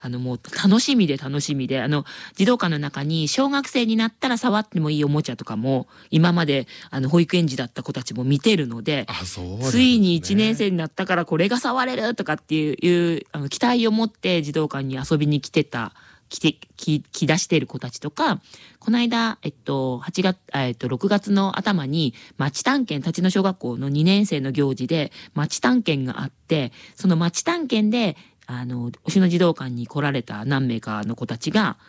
もう楽しみで楽しみで、児童館の中に小学生になったら触ってもいいおもちゃとかも、今まで保育園児だった子たちも見てるので、 そうなんですね。 ついに1年生になったからこれが触れるとかっていう期待を持って児童館に遊びに来出している子たちとか、この間、6月の頭に町探検、立野小学校の2年生の行事で町探検があって、その町探検で忍野児童館に来られた何十名かの子たちが、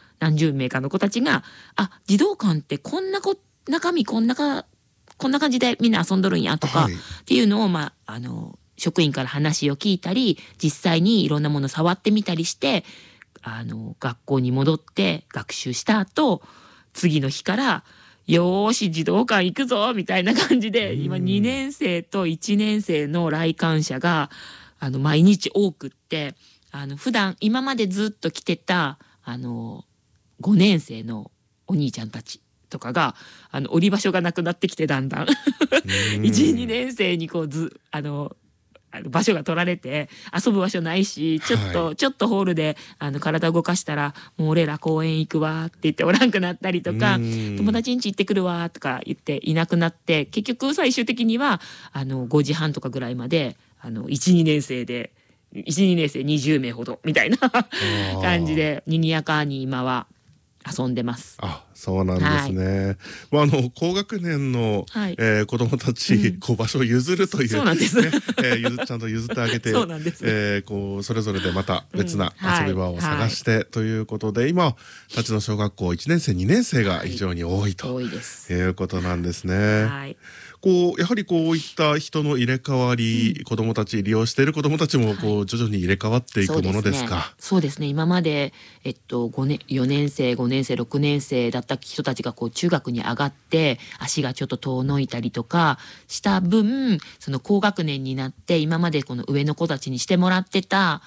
児童館って中身こんな感じでみんな遊んどるんやとか、っていうのを、職員から話を聞いたり、実際にいろんなもの触ってみたりして、学校に戻って学習した後、次の日からよーし児童館行くぞみたいな感じで、今2年生と1年生の来館者が毎日多くって、普段今までずっと来てた5年生のお兄ちゃんたちとかが降り場所がなくなってきて、だんだん1、2年生に場所が取られて遊ぶ場所ないし、ちょっとホールで体動かしたらもう俺ら公園行くわって言っておらんくなったりとか、友達ん家行ってくるわとか言っていなくなって、結局最終的には5時半とかぐらいまで1、2年生で1、2年生20名ほどみたいな感じで賑やかに今は遊んでます。 そうなんですね。高学年の子どもたち、場所を譲るという、 そうなんです、 ちゃんと譲ってあげて、 そうなんです、 それぞれでまた別な遊び場を探してということで、今立野小学校1年生2年生が非常に多いということなんですね。やはりこういった人の入れ替わり、子どもたち利用している子どもたちも徐々に入れ替わっていくものですか。 そうですね。今まで4年生5年生6年生だった人たちが中学に上がって足がちょっと遠のいたりとかした分、その高学年になって今までこの上の子たちにしてもらってた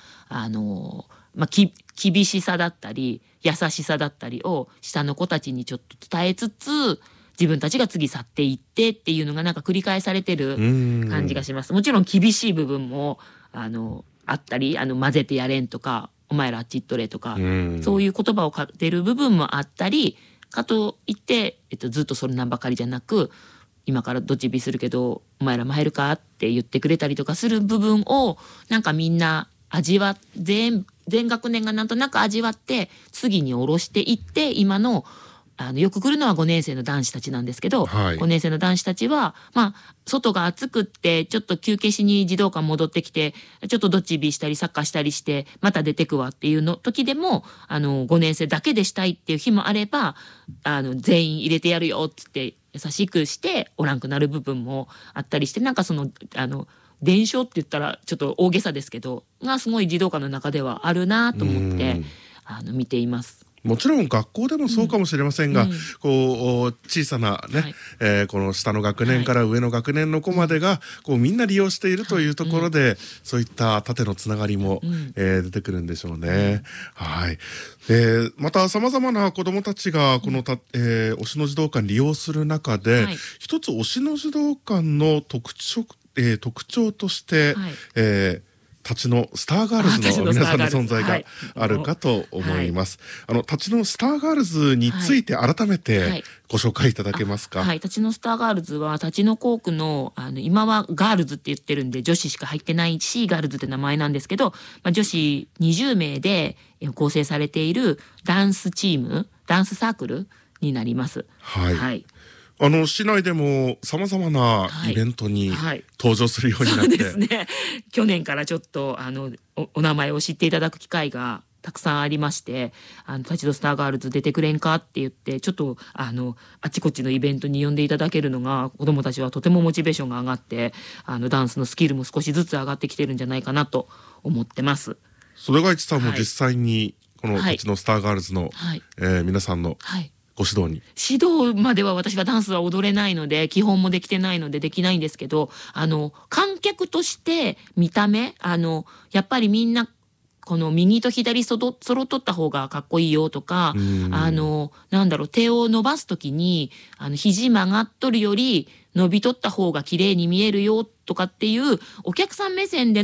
厳しさだったり優しさだったりを下の子たちにちょっと伝えつつ、自分たちが次去っていってっていうのが繰り返されてる感じがします。もちろん厳しい部分もあったり、混ぜてやれんとか、お前らあっち行っとれとか、そういう言葉をかける部分もあったり、かといって、ずっとそれなんばかりじゃなく、今からどっちびするけどお前ら参るかって言ってくれたりとかする部分をみんな全学年がなんとなく味わって次に下ろしていって、今のよく来るのは5年生の男子たちなんですけど、5年生の男子たちは外が暑くってちょっと休憩しに児童館戻ってきてちょっとドッジビーしたりサッカーしたりしてまた出てくわっていうの時でも5年生だけでしたいっていう日もあれば、全員入れてやるよっつって優しくしておらんくなる部分もあったりして、伝承って言ったらちょっと大げさですけどがすごい児童館の中ではあるなと思って見ています。 もちろん学校でもそうかもしれませんが、小さなね、この下の学年から上の学年の子までがみんな利用しているというところで、そういった縦のつながりも出てくるんでしょうね。またさまざまな子どもたちがこの忍野児童館利用する中で、一つ忍野児童館の特徴として、立野スターガールズの皆さんの存在があるかと思います。立野スターガールズについて改めてご紹介いただけますか。 立野スターガールズは立野校区の今はガールズって言ってるんで女子しか入ってないしガールズって名前なんですけど、女子20名で構成されているダンスチーム、ダンスサークルになります。 市内でもさまざまなイベントに登場するようになって、 そうですね、去年からちょっとお名前を知っていただく機会がたくさんありまして、立野スターガールズ出てくれんかって言ってちょっとあちこちのイベントに呼んでいただけるのが子どもたちはとてもモチベーションが上がってダンスのスキルも少しずつ上がってきてるんじゃないかなと思ってます。 袖ヶ市さんも実際にこの立野スターガールズの皆さんのご指導に。 指導までは私はダンスは踊れないので基本もできてないのでできないんですけど、観客として見た目やっぱりみんなこの右と左揃っとった方がかっこいいよとか、手を伸ばす時に肘曲がっとるより伸びとった方が綺麗に見えるよとかっていうお客さん目線での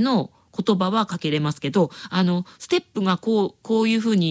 言葉はかけれますけど、ステップがこういうふうに